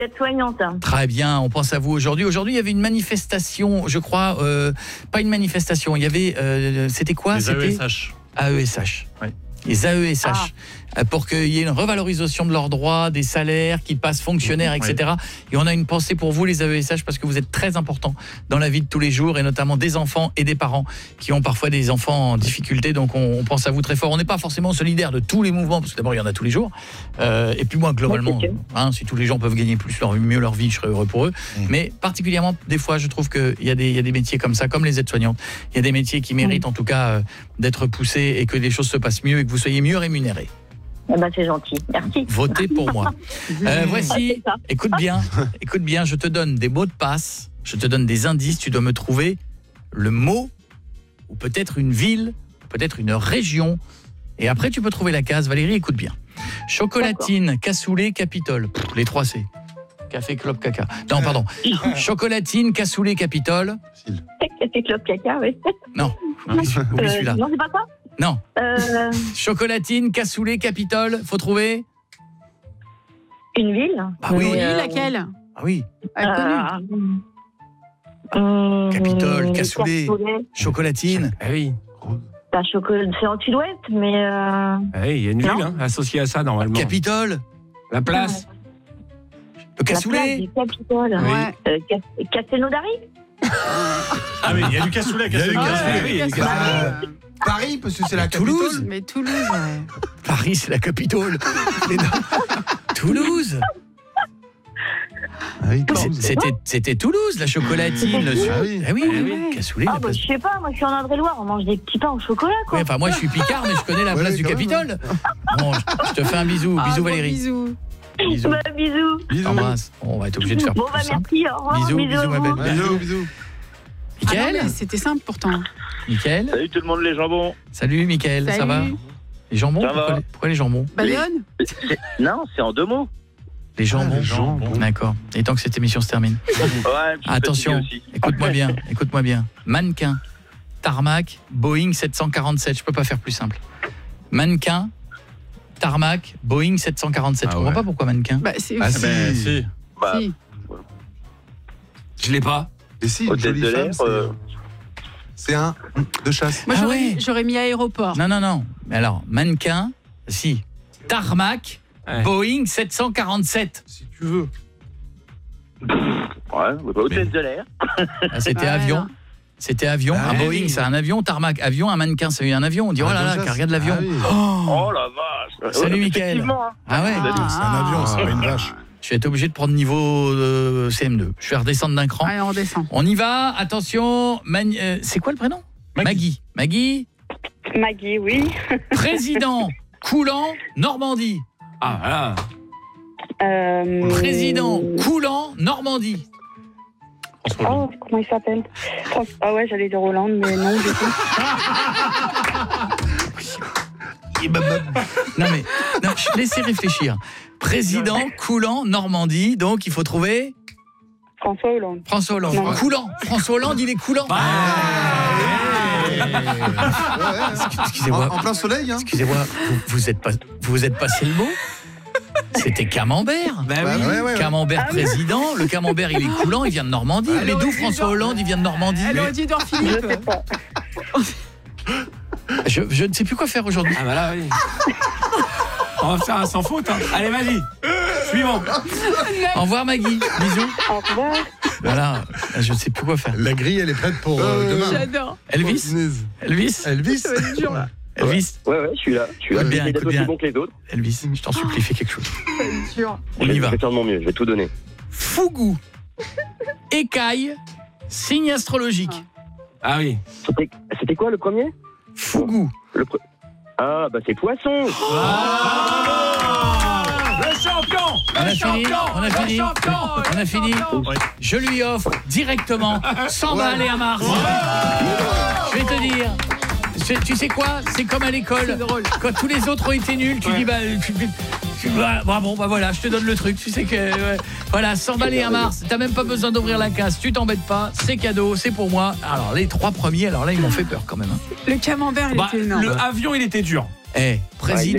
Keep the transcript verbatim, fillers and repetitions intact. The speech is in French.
aide-soignante. Très bien, on pense à vous aujourd'hui. Aujourd'hui, il y avait une manifestation, je crois, euh, pas une manifestation, il y avait, euh, c'était quoi? Les C'était A E S H. A E S H. Oui. Les A E S H. Ah. Pour qu'il y ait une revalorisation de leurs droits, des salaires, qu'ils passent fonctionnaires, et cetera. Oui. Et on a une pensée pour vous, les A E S H, parce que vous êtes très importants dans la vie de tous les jours, et notamment des enfants et des parents qui ont parfois des enfants en difficulté. Donc on, on pense à vous très fort. On n'est pas forcément solidaire de tous les mouvements, parce que d'abord il y en a tous les jours. Euh, et puis moi, globalement, oui, hein, si tous les gens peuvent gagner plus leur, mieux leur vie, je serais heureux pour eux. Mmh. Mais particulièrement, des fois, je trouve qu'il y, y a des métiers comme ça, comme les aides-soignantes. Il y a des métiers qui méritent mmh. en tout cas euh, d'être poussés et que les choses se passent mieux et que vous soyez mieux rémunérés. Eh ben, c'est gentil, merci. Votez pour moi. Euh, voici, écoute bien, écoute bien, je te donne des mots de passe, je te donne des indices, tu dois me trouver le mot, ou peut-être une ville, peut-être une région, et après tu peux trouver la case. Valérie, écoute bien. Chocolatine, d'accord. Cassoulet, Capitole. Pff, les trois C. Café, clope, caca. Non, pardon. Chocolatine, cassoulet, Capitole. Café, clope, caca, oui. Non, oublie euh, celui-là. Non, c'est pas ça. Non. Euh... Chocolatine, cassoulet, Capitole. Faut trouver une ville. Ah oui. Oui, euh... laquelle? Ah oui. Ah, euh... Capitole, cassoulet, cassoulet, chocolatine. Ah oui. Pas chocolat, c'est en sud-ouest, mais. Euh... Ah oui, il y a une non. ville hein, associée à ça normalement. Capitole. La place. Le cassoulet. La place du Capitole. Oui. Euh, Castelnaudary. Ah mais il y a du cassoulet, cassoulet. Ah, oui, bah, Paris, parce que c'est la capitale. Toulouse. Mais Toulouse, ouais. Paris, c'est la capitale. Toulouse. Ah oui, c'était, c'était Toulouse, la chocolatine. Le... Ah oui, ah oui, ah oui. cassoulet. Ah, bah, je sais pas, moi je suis en Indre-et-Loire, on mange des petits pains au chocolat, quoi. Ouais, enfin, moi je suis Picard, mais je connais la ouais, place du Capitole. Bon, je, je te fais un bisou. Ah, bisous, bon, Valérie. Bisous. Bisous. Bah, bisous. bisous. Embrasse. On va être obligé de faire Bon, plus bah, simple. merci, au revoir. Bisous, bisous, bisous, ma belle. Ouais, bisous, bisous. Mickaël. Ah non, c'était simple pourtant. Mickaël. Salut tout le monde les jambons. Salut Mickaël, ça Salut. va? Les jambons, Ça pourquoi, va. les, pourquoi les jambons? Bayonne. C'est- Non, c'est en deux mots. Les jambons. Ah, les jambons. D'accord. Et tant que cette émission se termine. Ouais, je suis Attention, fatigué aussi. écoute-moi bien, écoute-moi bien. Mannequin, tarmac, Boeing sept cent quarante-sept. Je peux pas faire plus simple. Mannequin, tarmac, Boeing sept cent quarante-sept. Ah je comprends ouais. pas pourquoi mannequin. Bah, c'est Ah, aussi. si. Ben, si. Bah, Si. Je l'ai pas. Et si, une Hôtel jolie de femme, l'air, c'est, euh, c'est un de chasse. Moi, Ah j'aurais, ouais. j'aurais mis aéroport. Non, non, non. Mais alors, mannequin, si. Tarmac, Ouais. Boeing sept cent quarante-sept. Si tu veux. ouais, hôtel de l'air. Ah, c'était Ouais, avion. non. C'était avion. Ah un oui. Boeing, c'est un avion. Tarmac, avion. Un mannequin, c'est un avion. On dit, oh là là, de chasse. regarde l'avion. Ah oui. Oh. Oh la vache. Salut, Ouais, Mickaël. effectivement, hein. Ah ouais. Ah. C'est un avion, c'est pas une vache. Je vais être obligé de prendre niveau euh, C M deux. Je vais redescendre d'un cran. Allez, on redescend. On y va. Attention. Man- euh, c'est quoi le prénom? Maggie. Maggie. Maggie, oui. Président. Coulant, Normandie. Ah voilà. Euh... Président. Coulant, Normandie. Oh, comment il s'appelle? Ah ouais, j'allais dire Hollande, mais non, du coup. Non mais, non, laissez réfléchir. Président, Coulant, Normandie. Donc il faut trouver François Hollande. François Hollande. Non. Coulant. François Hollande, il est coulant. Excusez-moi. En, en plein soleil, hein. Excusez-moi, vous, vous êtes pas, vous êtes passé le mot? C'était Camembert. Bah Ouais, oui. ouais, ouais. Camembert président. Le Camembert, il est coulant, il vient de Normandie. Mais d'où François Hollande, il vient de Normandie. Elle aurait dit Edouard Philippe. Je, je ne sais plus quoi faire aujourd'hui. Ah bah là oui. On va faire un sans faute hein. Allez vas-y. Suivant. Au revoir Maggie. Bisous. Au revoir. Voilà, je ne sais plus quoi faire. La grille, elle est prête pour euh, Euh, demain. J'adore. Elvis. Punaise. Elvis. Elvis. Ça va être dur là. Elvis. Ouais, ouais, je suis là. Je suis là. Écoute bien, J'essaie d'être écoute aussi bien. bon que les autres. Elvis, je t'en supplie, fais quelque chose. Ça va être dur. On je y vais- va. Je vais faire de mon mieux, je vais tout donner. Fougou. Écaille. Signe astrologique. Ah oui. C'était c'était quoi le premier? Fougou. Le pre- Ah, bah c'est poisson. Le champion. On a Le fini, champion. on a Le fini, champion. on a fini. Je lui offre directement cent balles et un Mars. Je vais te dire, tu- tu sais quoi? C'est comme à l'école. Quand tous les autres ont été nuls, tu Ouais. dis bah, tu- tu- bah, bah, bon bah voilà, je te donne le truc. Tu sais que ouais. Voilà, cent balles et un Mars. T'as même pas besoin d'ouvrir la casse. Tu t'embêtes pas. C'est cadeau, c'est pour moi. Alors les trois premiers, alors là ils m'ont fait peur quand même. Hein. Le camembert, il Bah, était énorme. le avion il était dur. Eh, président.